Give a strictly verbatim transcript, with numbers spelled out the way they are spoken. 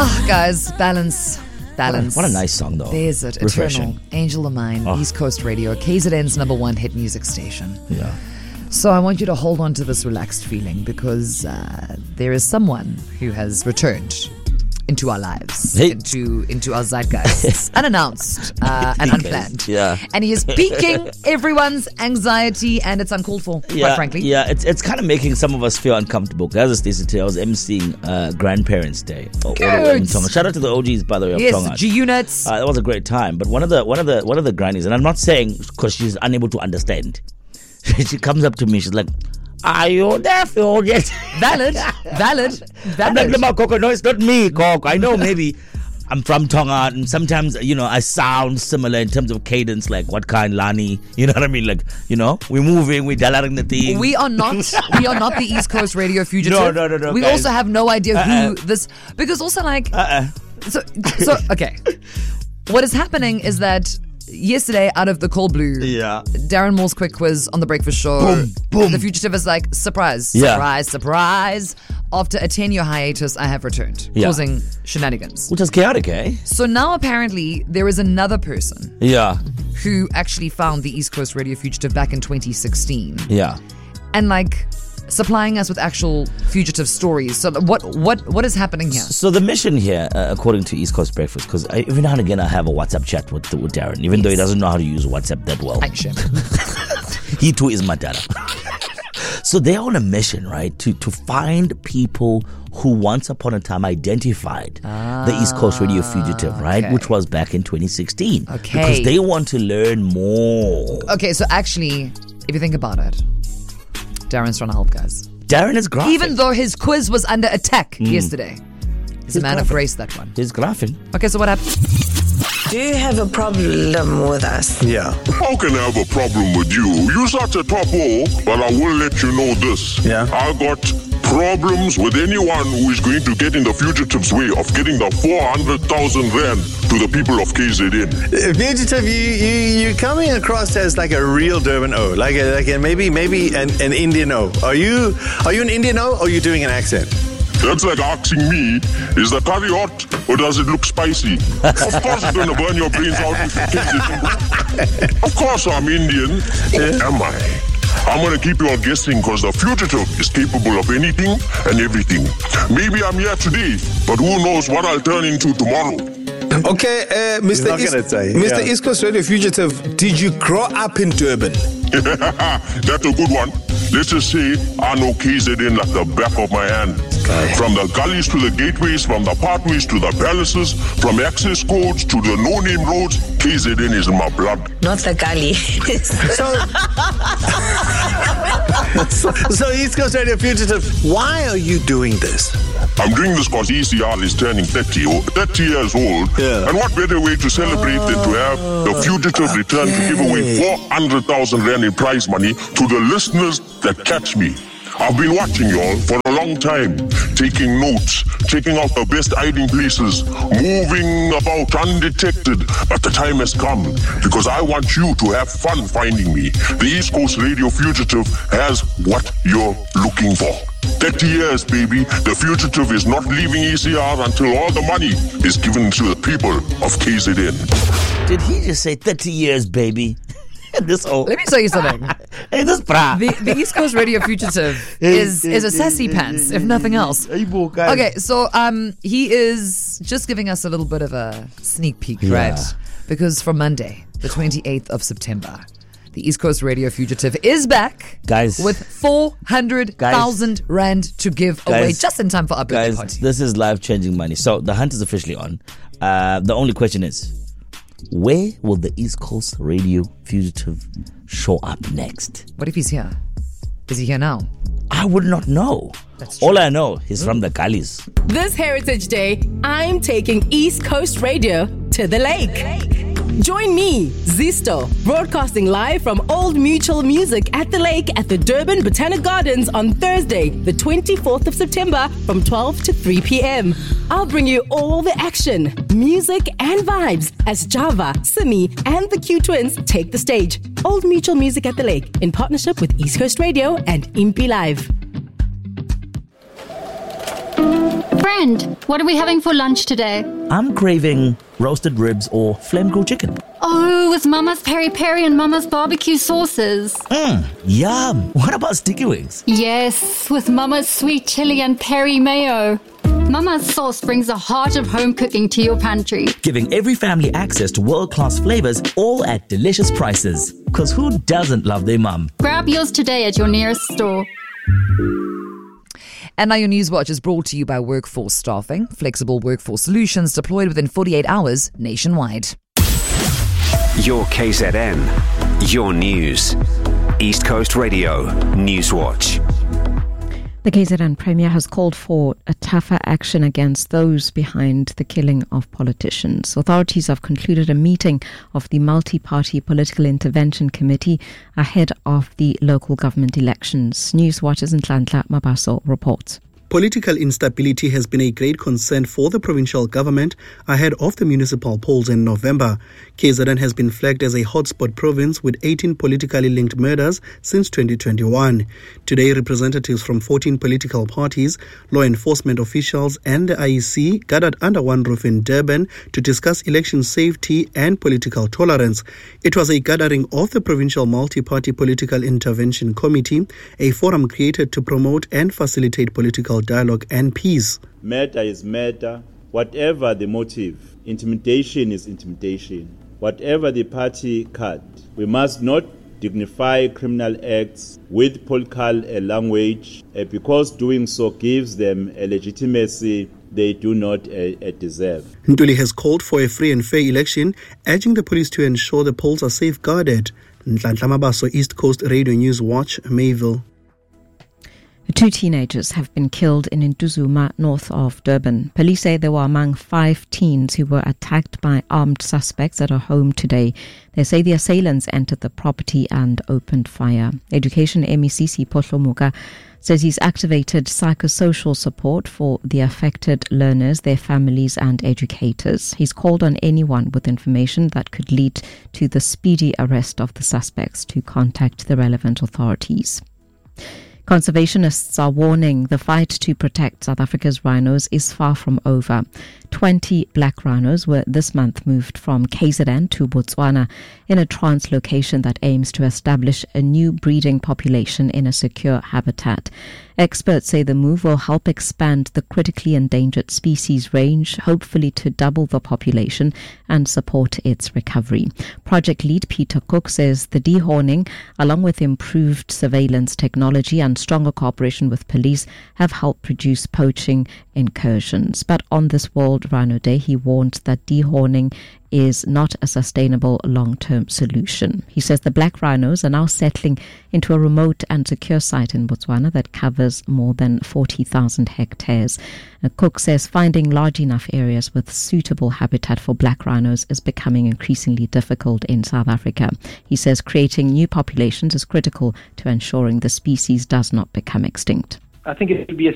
Oh, guys, balance. Balance. What a, what a nice song, though. There's it. Refreshing. Eternal. Angel of Mine. Oh. East Coast Radio. K Z N's number one hit music station. Yeah. So I want you to hold on to this relaxed feeling because uh, there is someone who has returned into our lives, hey. into into our zeitgeist, unannounced uh, and unplanned. Yeah. And he is piquing everyone's anxiety, and it's uncalled for, yeah, quite frankly. Yeah, it's it's kind of making some of us feel uncomfortable. As a Stacey today, I was emceeing uh, Grandparents' Day. All the way in Tonga. Shout out to the O Gs, by the way, of yes, Tonga. G units. Uh, it was a great time. But one of the one of the one of the grannies, and I'm not saying because she's unable to understand. She comes up to me. She's like, "Are you deaf or yet?" Valid, valid, valid. I'm like, Coco, no, it's not me, Coco. I know maybe I'm from Tonga, and sometimes, you know, I sound similar in terms of cadence, like what kind, Lani? You know what I mean? Like, you know, we're moving, we're dalaring the thing. We are not, we are not the East Coast Radio fugitive. No, no, no, no. We guys. also have no idea uh-uh. who this, because also like, uh-uh. so, so okay. What is happening is that yesterday, out of the cold blue, yeah. Darren Moore's quick quiz on the Breakfast Show. Boom, boom. The fugitive is like, surprise, Yeah. surprise, surprise. After a ten-year hiatus, I have returned, Yeah. causing shenanigans. Which is chaotic, eh? So now apparently there is another person Yeah. who actually found the East Coast Radio fugitive back in twenty sixteen. Yeah. And like supplying us with actual fugitive stories. So what what what is happening here? So the mission here, uh, according to East Coast Breakfast, because every now and again I have a WhatsApp chat with, with Darren, even yes. though he doesn't know how to use WhatsApp that well. I shame. He too is my dad. So they're on a mission, right, to, to find people who once upon a time identified ah, the East Coast Radio fugitive, right, okay. which was back in twenty sixteen. Okay. Because they want to learn more. Okay, so actually, if you think about it, Darren's trying to help, guys. Darren is graphing. Even though his quiz was under attack mm. yesterday. He's, He's a man graphing. of grace, that one. He's graphing. Okay, so what happened? Do you have a problem with us? Yeah. How can I have a problem with you? You're such a topo, but I will let you know this. Yeah. I got problems with anyone who is going to get in the fugitive's way of getting the four hundred thousand rand to the people of K Z N. Uh, fugitive, you, you, you're coming across as like a real Durban O, like a, like a, maybe maybe an, an Indian O. Are you are you an Indian O or are you doing an accent? That's like asking me, is the curry hot or does it look spicy? Of course it's going to burn your brains out if you taste it. Of course I'm Indian. Yeah. Am I? I'm going to keep you all guessing because the fugitive is capable of anything and everything. Maybe I'm here today, but who knows what I'll turn into tomorrow. Okay, uh, Mister East, say, Mister Yeah. East Coast Radio Fugitive, did you grow up in Durban? That's a good one. Let's just say I know K Z N like the back of my hand. Okay. From the gullies to the gateways, from the pathways to the palaces, from access codes to the no-name roads, K Z N is in my blood. Not the gully. so, so, so East Coast Radio Fugitive, why are you doing this? I'm doing this because E C R is turning thirty, thirty years old. Yeah. And what better way to celebrate than to have the fugitive okay. return to give away four hundred thousand rand in prize money to the listeners that catch me. I've been watching y'all for a long time, taking notes, checking out the best hiding places, moving about undetected. But the time has come because I want you to have fun finding me. The East Coast Radio Fugitive has what you're looking for. thirty years, baby. The fugitive is not leaving E C R until all the money is given to the people of K Z N. Did he just say thirty years, baby? This old. Let me tell you something. Hey, this bra. The, the East Coast Radio Fugitive is is a sassy pants, if nothing else. Okay, so um, he is just giving us a little bit of a sneak peek, yeah. right? Because from Monday, the twenty-eighth of September, the East Coast Radio Fugitive is back, guys, with four hundred thousand rand to give guys, away just in time for our birthday guys, party. This is life-changing money. So the hunt is officially on. Uh, the only question is, where will the East Coast Radio Fugitive show up next? What if he's here? Is he here now? I would not know. That's true. All I know is from the gullies. This Heritage Day, I'm taking East Coast Radio to the lake. Join me, Zisto, broadcasting live from Old Mutual Music at the lake at the Durban Botanic Gardens on Thursday, the twenty-fourth of September from twelve to three p.m. I'll bring you all the action, music and vibes as Java, Simi and the Q Twins take the stage. Old Mutual Music at the lake in partnership with East Coast Radio and Impi Live. Friend, what are we having for lunch today? I'm craving roasted ribs or flame-grilled chicken. Oh, with Mama's peri-peri and Mama's barbecue sauces. Mmm, yum. What about sticky wings? Yes, with Mama's sweet chili and peri mayo. Mama's sauce brings the heart of home cooking to your pantry. Giving every family access to world-class flavors, all at delicious prices. Because who doesn't love their mum? Grab yours today at your nearest store. And now your Newswatch is brought to you by Workforce Staffing, flexible workforce solutions deployed within forty-eight hours nationwide. Your K Z N, your news. East Coast Radio, Newswatch. The K Z N Premier has called for a tougher action against those behind the killing of politicians. Authorities have concluded a meeting of the Multi-Party Political Intervention Committee ahead of the local government elections. Newswatch's Nhlanhla Mabaso reports. Political instability has been a great concern for the provincial government ahead of the municipal polls in November. K Z N has been flagged as a hotspot province with eighteen politically linked murders since twenty twenty-one. Today, representatives from fourteen political parties, law enforcement officials and the I E C gathered under one roof in Durban to discuss election safety and political tolerance. It was a gathering of the Provincial Multi-Party Political Intervention Committee, a forum created to promote and facilitate political dialogue and peace. Murder is murder. Whatever the motive, intimidation is intimidation. Whatever the party card, we must not dignify criminal acts with political uh, language uh, because doing so gives them a legitimacy they do not uh, uh, deserve. Ntuli has called for a free and fair election, urging the police to ensure the polls are safeguarded. Nhlanhla Mabaso, East Coast Radio Newswatch, Mayville. Two teenagers have been killed in Ntuzuma, north of Durban. Police say they were among five teens who were attacked by armed suspects at a home today. They say the assailants entered the property and opened fire. Education M E C C Potlomuka says he's activated psychosocial support for the affected learners, their families and educators. He's called on anyone with information that could lead to the speedy arrest of the suspects to contact the relevant authorities. Conservationists are warning the fight to protect South Africa's rhinos is far from over. twenty black rhinos were this month moved from K Z N to Botswana in a translocation that aims to establish a new breeding population in a secure habitat. Experts say the move will help expand the critically endangered species range, hopefully to double the population and support its recovery. Project lead Peter Cook says the dehorning, along with improved surveillance technology and stronger cooperation with police, have helped reduce poaching incursions. But on this World Rhino Day, he warned that dehorning is not a sustainable long-term solution. He says the black rhinos are now settling into a remote and secure site in Botswana that covers more than forty thousand hectares. Cook says finding large enough areas with suitable habitat for black rhinos is becoming increasingly difficult in South Africa. He says creating new populations is critical to ensuring the species does not become extinct. I think it would be a